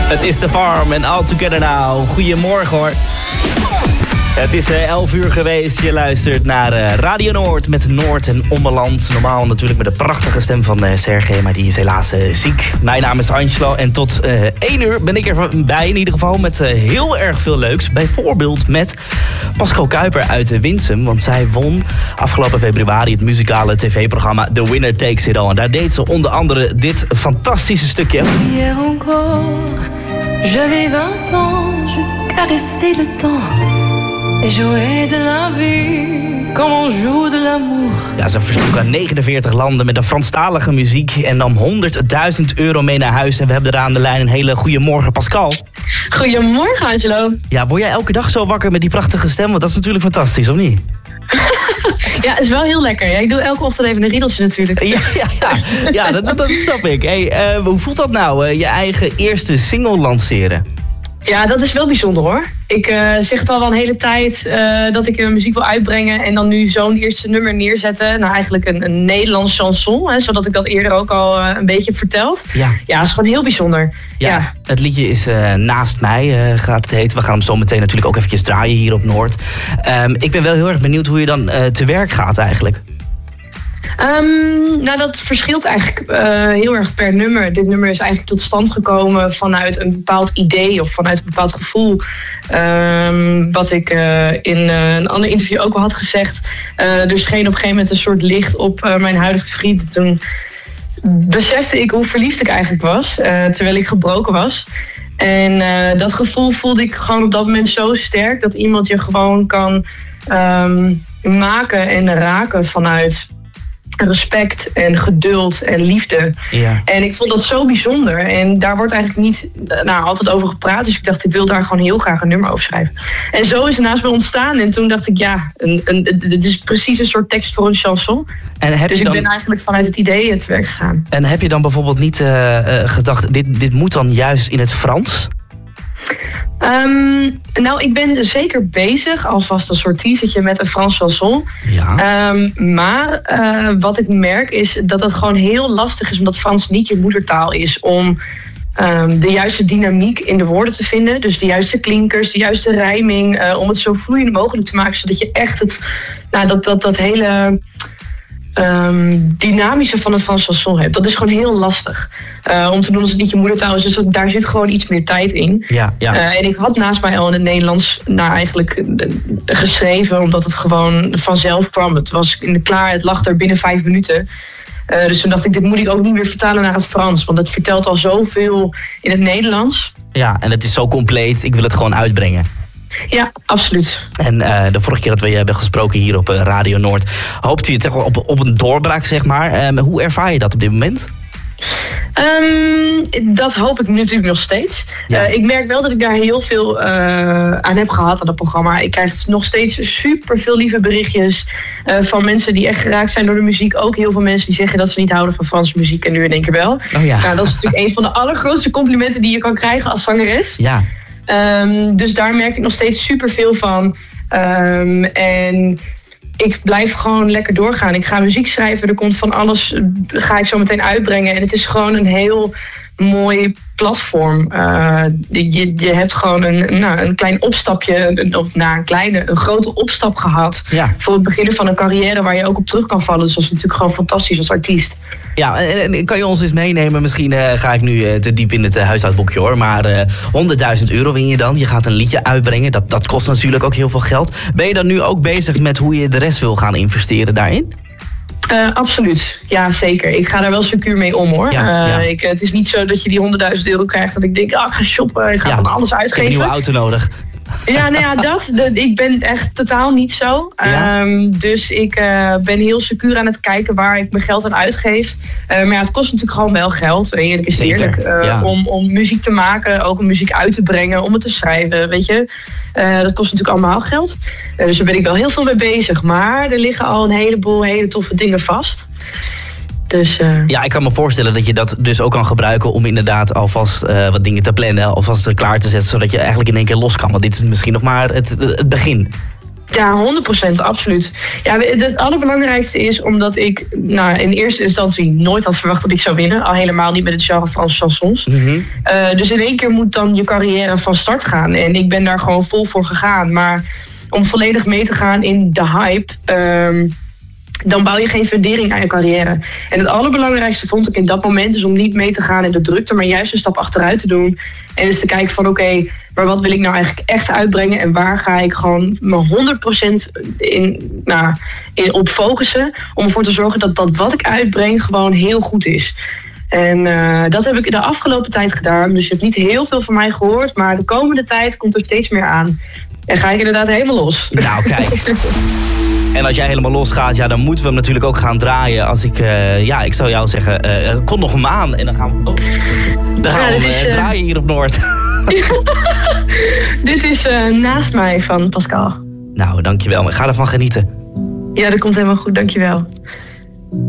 Het is The Farm en All Together Now. Goedemorgen hoor. Het is 11 uur geweest. Je luistert naar Radio Noord met Noord en Ommeland. Normaal natuurlijk met de prachtige stem van Sergej, maar die is helaas ziek. Mijn naam is Angelo en tot 1 uur ben ik erbij in ieder geval met heel erg veel leuks. Bijvoorbeeld met Pascal Kuiper uit Winsum. Want zij won afgelopen februari het muzikale tv-programma The Winner Takes It All. En daar deed ze onder andere dit fantastische stukje. Hier encore, j'avais 20 ans, je caressais le temps. Et jouer de la vie, comme on joue de l'amour. Ja, ze versloeg aan 49 landen met een Franstalige muziek en nam €100.000 mee naar huis. En we hebben er aan de lijn een hele goede morgen, Pascal. Goedemorgen, Angelo. Ja, word jij elke dag zo wakker met die prachtige stem? Want dat is natuurlijk fantastisch, of niet? Ja, het is wel heel lekker. Ja, ik doe elke ochtend even een riedeltje natuurlijk. Ja, dat snap ik. Hey, hoe voelt dat nou, je eigen eerste single lanceren? Ja, dat is wel bijzonder hoor. Ik zeg het al wel een hele tijd dat ik muziek wil uitbrengen. En dan nu zo'n eerste nummer neerzetten. Nou, eigenlijk een Nederlands chanson. Hè, zodat ik dat eerder ook al een beetje heb verteld. Ja, dat is gewoon heel bijzonder. Ja. Het liedje is Naast mij, gaat het heten. We gaan hem zo meteen natuurlijk ook eventjes draaien hier op Noord. Ik ben wel heel erg benieuwd hoe je dan te werk gaat eigenlijk. Nou, dat verschilt eigenlijk heel erg per nummer. Dit nummer is eigenlijk tot stand gekomen vanuit een bepaald idee of vanuit een bepaald gevoel. Wat ik in een ander interview ook al had gezegd. Er scheen op een gegeven moment een soort licht op mijn huidige vriend. Toen besefte ik hoe verliefd ik eigenlijk was, terwijl ik gebroken was. En dat gevoel voelde ik gewoon op dat moment zo sterk dat iemand je gewoon kan maken en raken vanuit respect en geduld en liefde. Ja. En ik vond dat zo bijzonder. En daar wordt eigenlijk niet altijd over gepraat. Dus ik dacht, ik wil daar gewoon heel graag een nummer over schrijven. En zo is het naast me ontstaan. En toen dacht ik, dit is precies een soort tekst voor een chanson. En dus ik ben eigenlijk vanuit het idee te werk gegaan. En heb je dan bijvoorbeeld niet gedacht, dit moet dan juist in het Frans? Nou, ik ben zeker bezig, alvast een soort teasertje met een Frans chanson. Ja. Maar wat ik merk is dat het gewoon heel lastig is, omdat Frans niet je moedertaal is, om de juiste dynamiek in de woorden te vinden. Dus de juiste klinkers, de juiste rijming, om het zo vloeiend mogelijk te maken, zodat je echt dat hele dynamische van een Frans chanson hebt. Dat is gewoon heel lastig om te doen als het niet je moedertaal is. Dus daar zit gewoon iets meer tijd in. Ja. En ik had naast mij al in het Nederlands eigenlijk geschreven, omdat het gewoon vanzelf kwam. Het was klaar, het lag er binnen 5 minuten. Dus toen dacht ik, dit moet ik ook niet meer vertalen naar het Frans. Want het vertelt al zoveel in het Nederlands. Ja, en het is zo compleet. Ik wil het gewoon uitbrengen. Ja, absoluut. En de vorige keer dat we je hebben gesproken hier op Radio Noord, hoopt u het op een doorbraak, zeg maar. Hoe ervaar je dat op dit moment? Dat hoop ik natuurlijk nog steeds. Ja. Ik merk wel dat ik daar heel veel aan heb gehad aan het programma. Ik krijg nog steeds super veel lieve berichtjes van mensen die echt geraakt zijn door de muziek. Ook heel veel mensen die zeggen dat ze niet houden van Franse muziek en nu in één keer wel. Oh ja. Nou, dat is natuurlijk een van de allergrootste complimenten die je kan krijgen als zangeres. Ja. Dus daar merk ik nog steeds superveel van. En ik blijf gewoon lekker doorgaan. Ik ga muziek schrijven, er komt van alles, ga ik zo meteen uitbrengen. En het is gewoon een heel mooi platform. Je hebt gewoon een klein opstapje, een grote opstap gehad. Ja. Voor het beginnen van een carrière waar je ook op terug kan vallen. Dus dat is natuurlijk gewoon fantastisch als artiest. Ja, en kan je ons eens meenemen? Misschien ga ik nu te diep in het huishoudboekje hoor. Maar €100.000 win je dan. Je gaat een liedje uitbrengen. Dat kost natuurlijk ook heel veel geld. Ben je dan nu ook bezig met hoe je de rest wil gaan investeren daarin? Absoluut. Ja, zeker. Ik ga daar wel secuur mee om hoor. Het is niet zo dat je die €100.000 krijgt dat ik denk, ik ga shoppen, ik ga van alles uitgeven. Ik heb een nieuwe auto nodig. Ja, ik ben echt totaal niet zo. Ja. Dus ik ben heel secuur aan het kijken waar ik mijn geld aan uitgeef. Maar het kost natuurlijk gewoon wel geld. Eerlijk is het eerlijk. Om muziek te maken, ook om muziek uit te brengen, om het te schrijven, weet je. Dat kost natuurlijk allemaal geld. Dus daar ben ik wel heel veel mee bezig. Maar er liggen al een heleboel hele toffe dingen vast. Dus, Ja, ik kan me voorstellen dat je dat dus ook kan gebruiken om inderdaad alvast wat dingen te plannen, alvast klaar te zetten, zodat je eigenlijk in één keer los kan. Want dit is misschien nog maar het begin. Ja, 100%, absoluut. Ja, het allerbelangrijkste is omdat ik in eerste instantie nooit had verwacht dat ik zou winnen. Al helemaal niet met het genre Franse chansons. Mm-hmm. Dus in één keer moet dan je carrière van start gaan. En ik ben daar gewoon vol voor gegaan. Maar om volledig mee te gaan in de hype, dan bouw je geen fundering aan je carrière. En het allerbelangrijkste vond ik in dat moment is om niet mee te gaan in de drukte, maar juist een stap achteruit te doen. En dus te kijken van oké, maar wat wil ik nou eigenlijk echt uitbrengen en waar ga ik gewoon me 100% in op focussen om ervoor te zorgen dat wat ik uitbreng gewoon heel goed is. En dat heb ik de afgelopen tijd gedaan. Dus je hebt niet heel veel van mij gehoord, maar de komende tijd komt er steeds meer aan. En ga ik inderdaad helemaal los. Nou, kijk. En als jij helemaal losgaat, ja, dan moeten we hem natuurlijk ook gaan draaien. Als ik zou jou zeggen, kom nog hem aan. En dan gaan we draaien hier op Noord. Dit is Naast mij van Pascal. Nou, dankjewel. Ga ervan genieten. Ja, dat komt helemaal goed. Dankjewel.